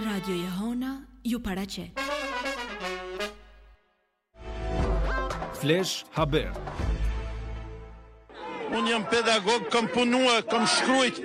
Radio Jehona ju paraqet. Flesh Haber. Unë jam pedagog, kam punua, kam shkrujt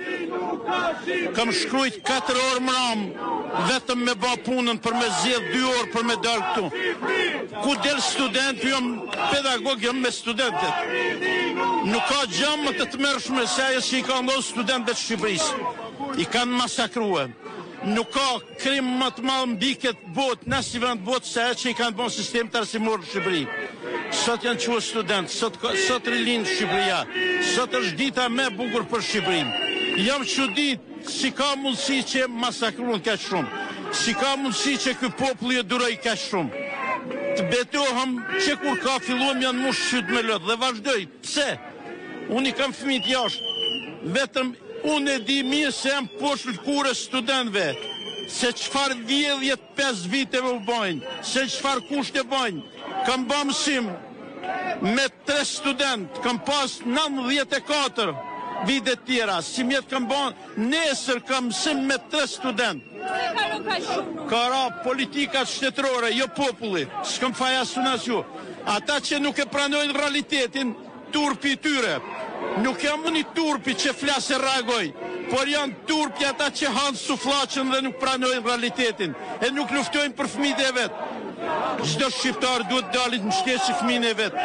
4 orë mram, vetëm me ba punën për me zjedh 2 orë për me dalë këtu. Ku del student, jam pedagog, jam me studentet. Nuk ka gjëmë më të mërshme se ajo që i ka ndonë studentët Shqipërisë. I kanë masakrua. Nuk ka krim më të malë mbi këtë botë, nësi vend botë se ajo që i kanë bon sistem të arsimor në Shqipëri. Sot janë qua student, sot rilin Shqipëria, sot është dita me bukur për Shqipërinë. Jam çudit si ka mundësi që masakruan kaq shumë, si ka mundësi që ky popull e duroj kaq shumë. Të betohem që kur ka filluam janë mush qyt me lot dhe vazhdoj. Pse? Unë i kam fëmijët jashtë, vetëm unë e di mirë se jam poshtë lëkure studentëve, se çfarë vjedhje 5 viteve u bojnë, se çfarë kushte bojnë. Kam bë mësim me 3 student, kam pas 94 vite tjera, si mjetë kam bë, nesër kam mësim me 3 student. Ka ra politikat shtetërore, jo populli, s'kam faja sunasju. Ata që nuk e pranojnë realitetin, turpi tyre. Nuk jam një turpi që flasë e reagoj, por janë turpi ata që hanë suflaqën dhe nuk pranojnë realitetin, e nuk luftojnë për fëmijët e vetë. Çdo shqiptar duhet dalit në shtesë që fëmijën e vetë.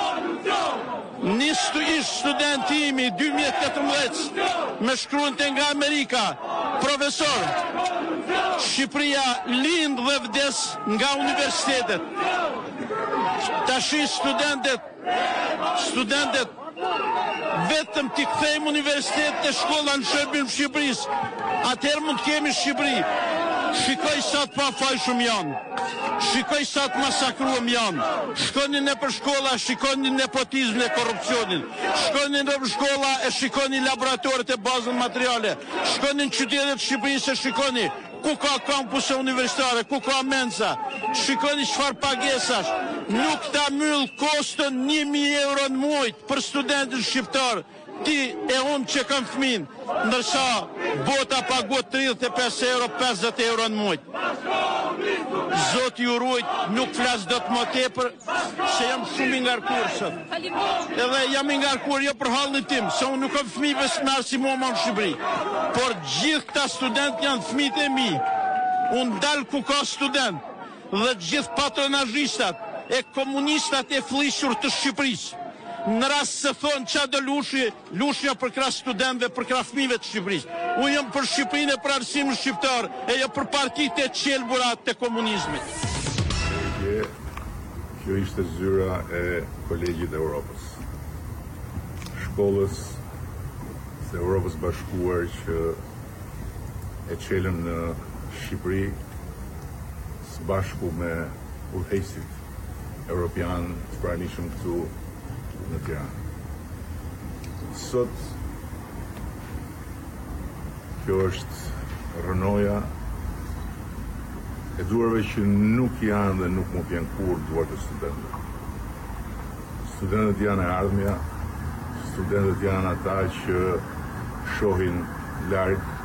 Ishtë studenti imi 2018 me shkruante nga Amerika, profesor, Shqipëria lind dhe vdes nga universitetet. Tashi studentet vetëm t'i kthejmë universitetet e shkolla në shërbim Shqipërisë, atëherë mund t'kemi Shqipëri. Shikoj sa të pafajshëm janë, shikoj sa të masakruam janë. Shkoni në për shkolla, shikoni nepotizmin e korrupsionin. Shkoni në për shkolla e shikoni laboratoret e bazën materiale. Shkoni në qytetet Shqipërisë e shikoni ku ka kampuse universitare, ku ka mensa. Shikoni çfarë pagesash. Nuk ta myll kostën 1.000 euro në muaj për studentin shqiptar. Ti e unë që kam fëmin, ndërsa bota paguat 35 euro, 50 euro në muaj. Zoti ju ruajt, nuk flas dot më tepër, se jam shumë i ngarkur sot. Edhe jam i ngarkur jo për hallin tim, se unë nuk kam fëmijë besnar si mua në Shqipëri. Por gjithë këta student janë fëmijët e mi. Unë dal ku ka student dhe gjithë patronazhistat e komunistat e flishur të Shqipërisë. Në rast se thonë qa do lushja për krah studentëve, për krah fëmijëve të Shqipërisë. Unë jam për Shqipërinë e për arsimin shqiptar, e jo për partitë e qelbura të komunizmit. Kjo ishte zyra e Kolegjit e Europës, shkollës së Europës Bashkuar që e çelën në Shqipëri së bashku me udhëheqësit europian të pranishëm këtu në Tiranë. Sot kjo është rënoja e duarve që nuk janë dhe nuk mund t'janë kur duart e studentëve. Studentët janë e ardhmja, studentët janë ata që shohin larg